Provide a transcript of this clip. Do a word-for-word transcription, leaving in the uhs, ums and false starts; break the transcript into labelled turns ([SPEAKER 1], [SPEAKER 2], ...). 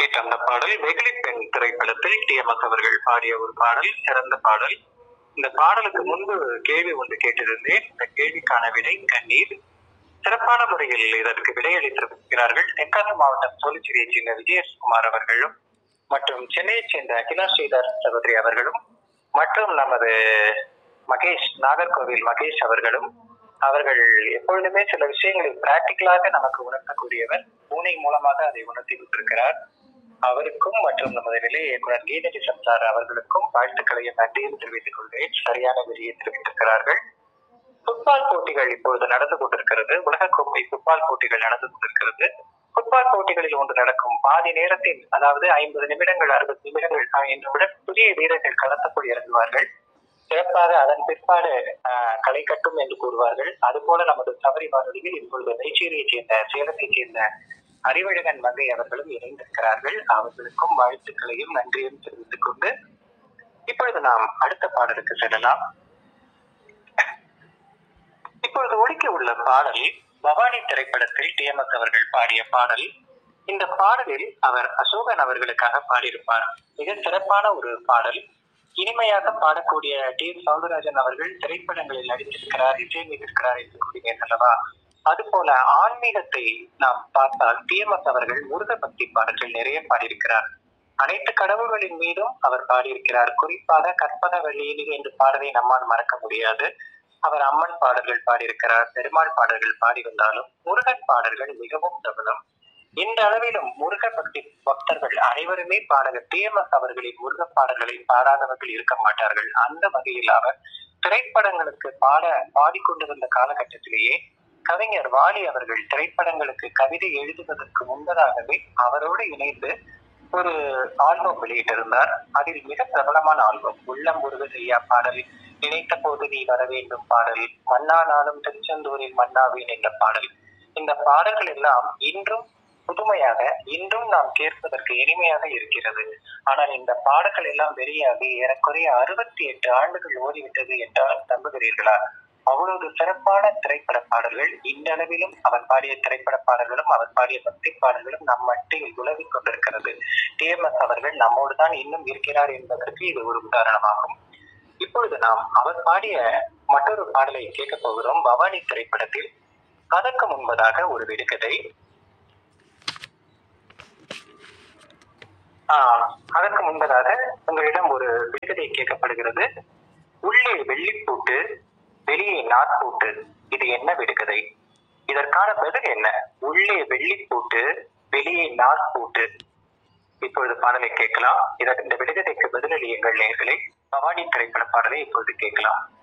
[SPEAKER 1] கேட்ட அந்த பாடல் வெகுளி பெண் திரைப்படத்தில் டி எம் எஸ் அவர்கள் பாடிய ஒரு பாடல், சிறந்த பாடல். இந்த பாடலுக்கு முன்பு கேள்வி ஒன்று கேட்டிருந்தேன். இந்த கேள்விக்கான விடை கண்ணீர். சிறப்பான முறையில் இதற்கு விடையளித்திருக்கிறார்கள் தென்காசி மாவட்டம் சோழிச்சிரியைச் சேர்ந்த விஜயகுமார் அவர்களும் மற்றும் சென்னையைச் சேர்ந்த அகிலா ஸ்ரீதர் சகோதரி அவர்களும் மற்றும் நமது மகேஷ் நாகர்கோவில் மகேஷ் அவர்களும். அவர்கள் எப்பொழுதுமே சில விஷயங்களை பிராக்டிக்கலாக நமக்கு உணர்த்தக்கூடியவர். பூனை மூலமாக அதை உணர்த்தி விட்டிருக்கிறார். அவருக்கும் மற்றும் நமது நிலைய இயக்குனர் கீதடி சம்சார் அவர்களுக்கும் வாழ்த்துக்களையும் நன்றியும் தெரிவித்துக் கொள்கிறேன். சரியான விதியை தெரிவித்திருக்கிறார்கள். ஃபுட்பால் போட்டிகள் இப்பொழுது நடந்து கொண்டிருக்கிறது. உலகக்கோப்பை ஃபுட்பால் போட்டிகள் நடந்து கொண்டிருக்கிறது. ஃபுட்பால் போட்டிகளில் ஒன்று நடக்கும் பாதி நேரத்தில், அதாவது ஐம்பது நிமிடங்கள் அறுபது நிமிடங்கள் என்றுடன் புதிய வீரர்கள் களத்துக்குள் இறங்குவார்கள். சிறப்பாக அதன் பிற்பாடு அஹ் களை கட்டும் என்று கூறுவார்கள். அதுபோல நமது சபரி வானொலியில் இப்பொழுது நைச்சீரியைச் சேர்ந்த சேலத்தைச் சேர்ந்த அறிவழகன் மங்கை அவர்களும் இணைந்திருக்கிறார்கள். அவர்களுக்கும் வாழ்த்துக்களையும் நன்றியும் தெரிவித்துக் கொண்டு இப்பொழுது நாம் அடுத்த பாடலுக்கு செல்லலாம். இப்பொழுது ஒழிக்க உள்ள பாடல் பவானி திரைப்படத்தில் டி எம் எஸ் அவர்கள் பாடிய பாடல். இந்த பாடலில் அவர் அசோகன் அவர்களுக்காக பாடியிருப்பார். மிக சிறப்பான ஒரு பாடல். இனிமையாக பாடக்கூடிய டி எஸ் சவுந்தரராஜன் அவர்கள் திரைப்படங்களில் நடித்திருக்கிறார், இசையமைத்திருக்கிறார் என்று கூறினேன் அல்லவா? அது போல ஆன்மீகத்தை நாம் பார்த்தால் டி எம் எஸ் அவர்கள் முருக பக்தி பாடல்கள் நிறைய பாடியிருக்கிறார். அனைத்து கடவுள்களின் மீதும் அவர் பாடியிருக்கிறார். குறிப்பாக கற்பக வள்ளியிலே என்று பாடலை நம்மால் மறக்க முடியாது. அவர் அம்மன் பாடல்கள் பாடியிருக்கிறார், பெருமாள் பாடல்கள் பாடி வந்தாலும் முருகன் பாடல்கள் மிகவும் பிரபலம். இந்த அளவிலும் முருக பக்தி பக்தர்கள் அனைவருமே பாடகர். டி எம் எஸ் அவர்களின் முருக பாடல்களை பாடாதவர்கள் இருக்க மாட்டார்கள். அந்த வகையில் அவர் திரைப்படங்களுக்கு பாட பாடிக்கொண்டிருந்த காலகட்டத்திலேயே கவிஞர் வாலி அவர்கள் திரைப்படங்களுக்கு கவிதை எழுதுவதற்கு முன்பதாகவே அவரோடு இணைந்து ஒரு ஆல்பம் வெளியிட்டிருந்தார். அதில் மிக பிரபலமான ஆல்பம் உள்ளம் முருகதையா பாடல், நினைத்த போது நீ வர வேண்டும் பாடல், மன்னா நானும் திருச்செந்தூரில் மன்னாவேன் என்ற பாடல். இந்த பாடல்கள் எல்லாம் இன்றும் புதுமையாக, இன்றும் நாம் கேட்பதற்கு இனிமையாக இருக்கிறது. ஆனால் இந்த பாடல்கள் எல்லாம் வெளியாகி ஏறக்குறைய அறுபத்தி எட்டு ஆண்டுகள் ஓடிவிட்டது என்றால் நம்புகிறீர்களா? அவ்வளவு சிறப்பான திரைப்பட பாடல்கள். இந்த அளவிலும் அவர் பாடிய திரைப்பட பாடல்களும் அவர் பாடிய பக்தி பாடல்களும் நம் மட்டில் உலவிக் கொண்டிருக்கிறது. டி எம் எஸ் அவர்கள் நம்மோடு தான் இன்னும் இருக்கிறார் என்பதற்கு இது ஒரு உதாரணமாகும். இப்பொழுது நாம் அவர் பாடிய மற்றொரு பாடலை கேட்க போகிறோம். பவானி திரைப்படத்தில் அதற்கு முன்பதாக ஒரு விடுகதை. ஆஹ் அதற்கு முன்பதாக உங்களிடம் ஒரு விடுகதை கேட்கப்படுகிறது. உள்ளே வெள்ளிப்பூட்டு, வெளியே நாட்பூட்டு, இது என்ன விடுகதை? இதற்கான பதில் என்ன? உள்ளே வெள்ளிப்பூட்டு, வெளியே நாட்பூட்டு. இப்பொழுது பாடலை கேட்கலாம். இதற்கு இந்த விடுகதைக்கு பதிலளியுங்கள் நேயர்களே. பவானி திரைப்பட பாடலை இப்பொழுது கேட்கலாம்.